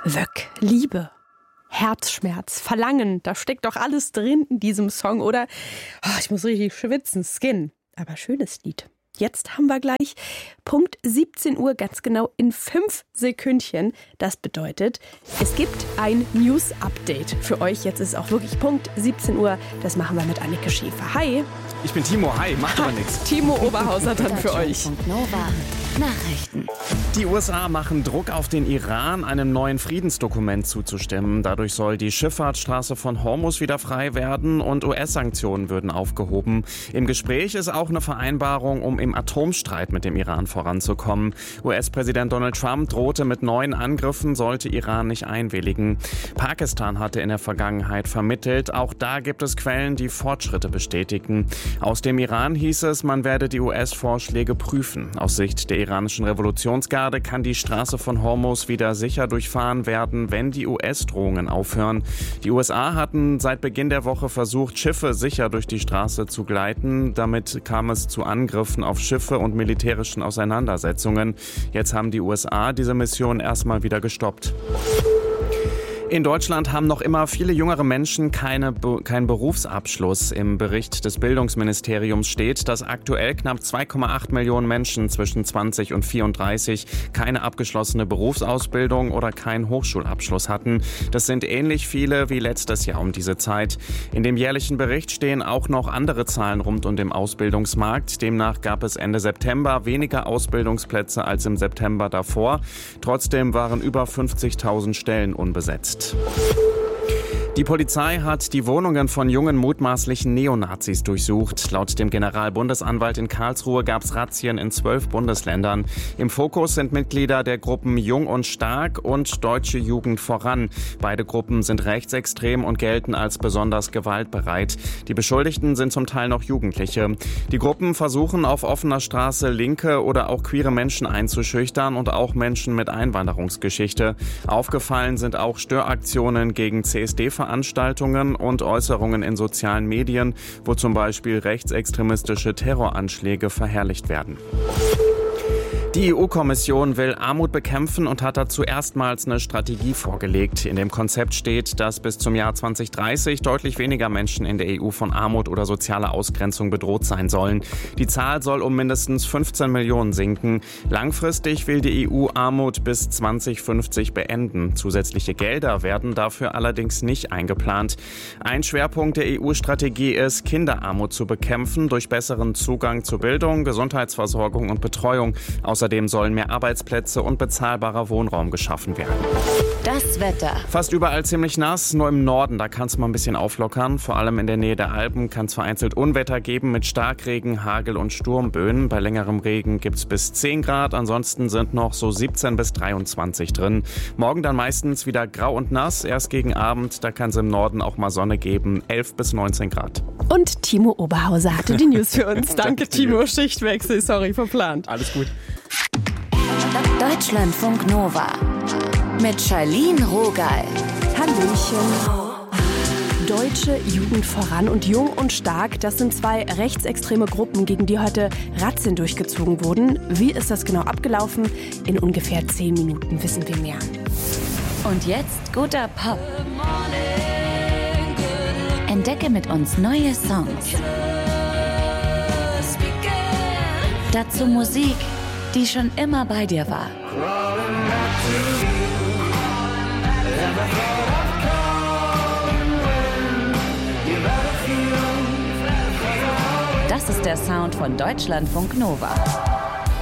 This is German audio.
Wöck, Liebe, Herzschmerz, Verlangen, da steckt doch alles drin in diesem Song, oder? Oh, ich muss richtig schwitzen, Skin. Aber schönes Lied. Jetzt haben wir gleich Punkt 17 Uhr, ganz genau in 5 Sekündchen. Das bedeutet, es gibt ein News-Update für euch. Jetzt ist es auch wirklich Punkt 17 Uhr. Das machen wir mit Annike Schäfer. Hi. Ich bin Timo. Hi, macht aber nichts. Timo Oberhauser dann für euch. Nova Nachrichten. Die USA machen Druck auf den Iran, einem neuen Friedensdokument zuzustimmen. Dadurch soll die Schifffahrtsstraße von Hormuz wieder frei werden und US-Sanktionen würden aufgehoben. Im Gespräch ist auch eine Vereinbarung, um im Atomstreit mit dem Iran voranzukommen. US-Präsident Donald Trump drohte mit neuen Angriffen, sollte Iran nicht einwilligen. Pakistan hatte in der Vergangenheit vermittelt. Auch da gibt es Quellen, die Fortschritte bestätigen. Aus dem Iran hieß es, man werde die US-Vorschläge prüfen. Aus Sicht der iranischen Revolutionsgarde kann die Straße von Hormuz wieder sicher durchfahren werden, wenn die US-Drohungen aufhören. Die USA hatten seit Beginn der Woche versucht, Schiffe sicher durch die Straße zu gleiten. Damit kam es zu Angriffen auf Schiffe und militärischen Auseinandersetzungen. Jetzt haben die USA diese Mission erstmal wieder gestoppt. In Deutschland haben noch immer viele jüngere Menschen keinen Berufsabschluss. Im Bericht des Bildungsministeriums steht, dass aktuell knapp 2,8 Millionen Menschen zwischen 20 und 34 keine abgeschlossene Berufsausbildung oder keinen Hochschulabschluss hatten. Das sind ähnlich viele wie letztes Jahr um diese Zeit. In dem jährlichen Bericht stehen auch noch andere Zahlen rund um den Ausbildungsmarkt. Demnach gab es Ende September weniger Ausbildungsplätze als im September davor. Trotzdem waren über 50.000 Stellen unbesetzt. Die Polizei hat die Wohnungen von jungen mutmaßlichen Neonazis durchsucht. Laut dem Generalbundesanwalt in Karlsruhe gab es Razzien in 12 Bundesländern. Im Fokus sind Mitglieder der Gruppen Jung und Stark und Deutsche Jugend voran. Beide Gruppen sind rechtsextrem und gelten als besonders gewaltbereit. Die Beschuldigten sind zum Teil noch Jugendliche. Die Gruppen versuchen auf offener Straße linke oder auch queere Menschen einzuschüchtern und auch Menschen mit Einwanderungsgeschichte. Aufgefallen sind auch Störaktionen gegen CSD-Veranstaltungen und Äußerungen in sozialen Medien, wo zum Beispiel rechtsextremistische Terroranschläge verherrlicht werden. Die EU-Kommission will Armut bekämpfen und hat dazu erstmals eine Strategie vorgelegt. In dem Konzept steht, dass bis zum Jahr 2030 deutlich weniger Menschen in der EU von Armut oder sozialer Ausgrenzung bedroht sein sollen. Die Zahl soll um mindestens 15 Millionen sinken. Langfristig will die EU Armut bis 2050 beenden. Zusätzliche Gelder werden dafür allerdings nicht eingeplant. Ein Schwerpunkt der EU-Strategie ist, Kinderarmut zu bekämpfen durch besseren Zugang zu Bildung, Gesundheitsversorgung und Betreuung. Außerdem sollen mehr Arbeitsplätze und bezahlbarer Wohnraum geschaffen werden. Das Wetter. Fast überall ziemlich nass, nur im Norden, da kann es mal ein bisschen auflockern. Vor allem in der Nähe der Alpen kann es vereinzelt Unwetter geben mit Starkregen, Hagel und Sturmböen. Bei längerem Regen gibt es bis 10 Grad, ansonsten sind noch so 17 bis 23 drin. Morgen dann meistens wieder grau und nass, erst gegen Abend, da kann es im Norden auch mal Sonne geben, 11 bis 19 Grad. Und Timo Oberhauser hatte die News für uns. Danke, Timo. Schichtwechsel, sorry, verplant. Alles gut. Deutschlandfunk Nova mit Charlene Rogal. Hallöchen. Deutsche Jugend voran und Jung und Stark, das sind 2 rechtsextreme Gruppen, gegen die heute Razzien durchgezogen wurden. Wie ist das genau abgelaufen? In ungefähr 10 Minuten wissen wir mehr. Und jetzt guter Pop. Entdecke mit uns neue Songs. Dazu Musik, die schon immer bei dir war. Das ist der Sound von Deutschlandfunk Nova.